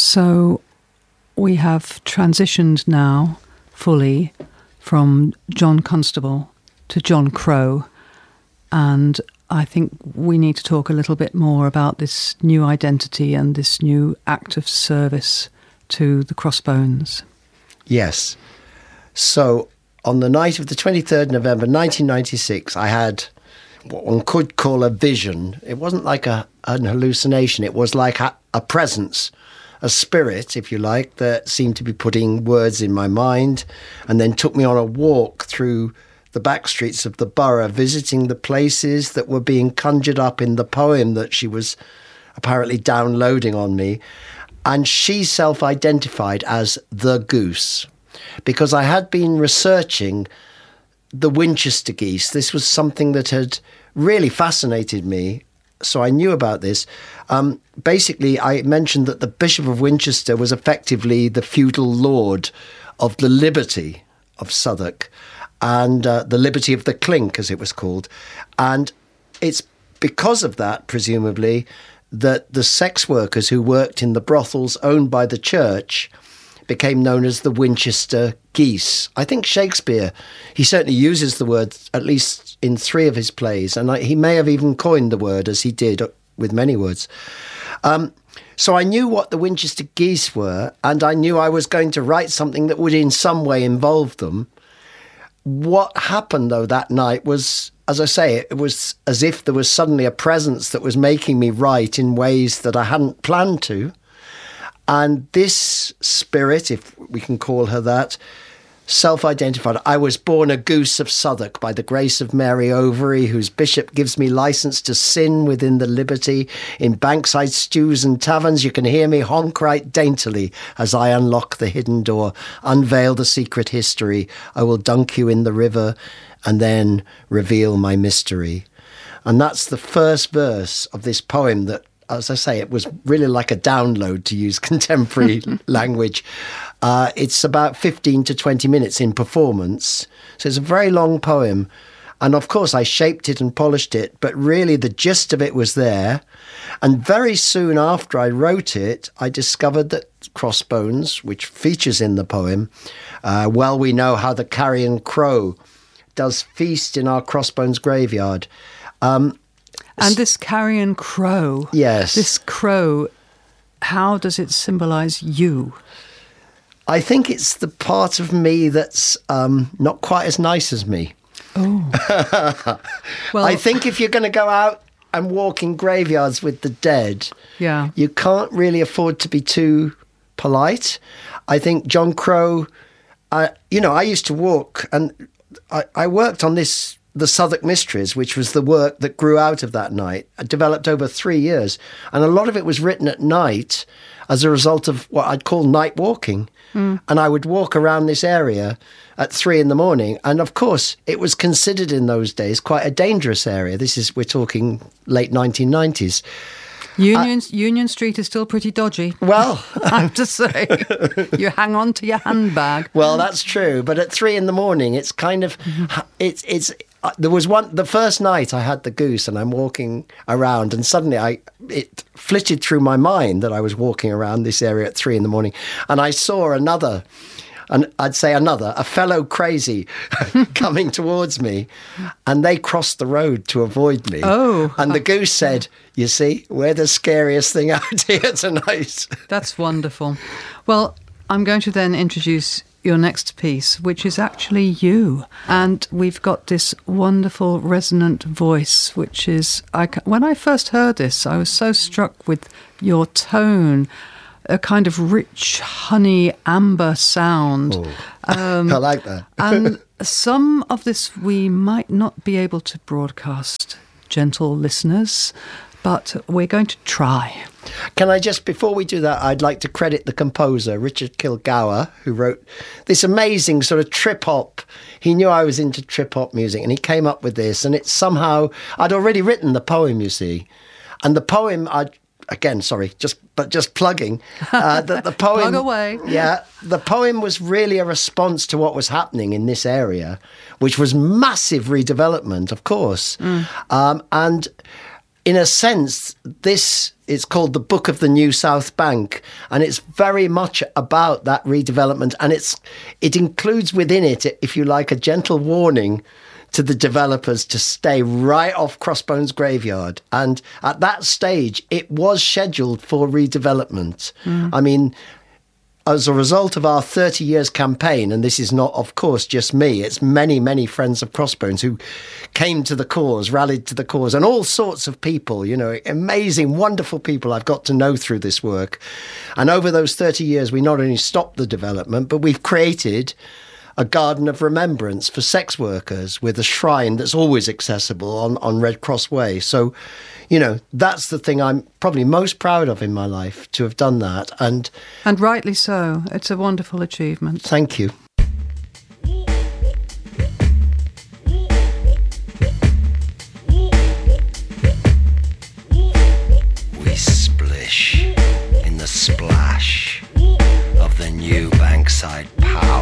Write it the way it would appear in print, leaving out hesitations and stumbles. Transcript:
So we have transitioned now fully from John Constable to John Crow, and I think we need to talk a little bit more about this new identity and this new act of service to the Crossbones. Yes. So on the night of the 23rd November 1996, I had what one could call a vision. It wasn't like an hallucination. It was like a presence, a spirit, if you like, that seemed to be putting words in my mind and then took me on a walk through the back streets of the borough, visiting the places that were being conjured up in the poem that she was apparently downloading on me. And she self-identified as the goose, because I had been researching the Winchester geese. This was something that had really fascinated me, so I knew about this. Basically, I mentioned that the Bishop of Winchester was effectively the feudal lord of the liberty of Southwark, and the liberty of the clink, as it was called. And it's because of that, presumably, that the sex workers who worked in the brothels owned by the church became known as the Winchester geese. I think Shakespeare, he certainly uses the word, at least in 3 of his plays, and he may have even coined the word, as he did with many words. So I knew what the Winchester geese were, and I knew I was going to write something that would in some way involve them. What happened, though, that night was, as I say, it was as if there was suddenly a presence that was making me write in ways that I hadn't planned to. And this spirit, if we can call her that, self-identified. I was born a goose of Southwark by the grace of Mary Overy, whose bishop gives me licence to sin within the liberty. In Bankside stews and taverns, you can hear me honk right daintily as I unlock the hidden door, unveil the secret history. I will dunk you in the river and then reveal my mystery. And that's the first verse of this poem that, as I say, it was really like a download, to use contemporary language. It's about 15 to 20 minutes in performance. So it's a very long poem. And of course, I shaped it and polished it, but really the gist of it was there. And very soon after I wrote it, I discovered that Crossbones, which features in the poem, well, we know how the carrion crow does feast in our Crossbones graveyard. And this carrion crow, yes, this crow, how does it symbolise you? I think it's the part of me that's not quite as nice as me. Oh. Well, I think if you're going to go out and walk in graveyards with the dead, yeah, you can't really afford to be too polite. I think John Crow, I used to walk, and I worked on the Southwark Mysteries, which was the work that grew out of that night. It developed over 3 years. And a lot of it was written at night as a result of what I'd call night walking. And I would walk around this area at 3 a.m. And of course, it was considered in those days quite a dangerous area. We're talking late 1990s. Union Street is still pretty dodgy. Well, I have to say, you hang on to your handbag. Well, that's true. But at 3 a.m, it's kind of, there was the first night I had the goose and I'm walking around and suddenly it flitted through my mind that I was walking around this area at 3 a.m. and I saw a fellow crazy coming towards me, and they crossed the road to avoid me. Oh. And the goose said, "You see, we're the scariest thing out here tonight." That's wonderful. Well, I'm going to then introduce your next piece, which is actually you. And we've got this wonderful resonant voice, which is, when I first heard this, I was so struck with your tone, a kind of rich honey amber sound. Oh, I like that. And some of this we might not be able to broadcast, gentle listeners, but we're going to try. Can I just, before we do that, I'd like to credit the composer, Richard Kilgour, who wrote this amazing sort of trip-hop. He knew I was into trip-hop music, and he came up with this, and it's somehow, I'd already written the poem, you see, and the poem, just plugging, the poem. Plug away. Yeah, the poem was really a response to what was happening in this area, which was massive redevelopment, of course, and in a sense, this is called the Book of the New South Bank, and it's very much about that redevelopment, and it includes within it, if you like, a gentle warning to the developers to stay right off Crossbones Graveyard. And at that stage, it was scheduled for redevelopment. I mean, as a result of our 30 years campaign, and this is not, of course, just me, it's many, many friends of Crossbones who came to the cause, rallied to the cause, and all sorts of people, you know, amazing, wonderful people I've got to know through this work. And over those 30 years, we not only stopped the development, but we've created a garden of remembrance for sex workers with a shrine that's always accessible on Red Cross Way. So, you know, that's the thing I'm probably most proud of in my life, to have done that. And rightly so. It's a wonderful achievement. Thank you. We splish in the splash of the new Bankside Power.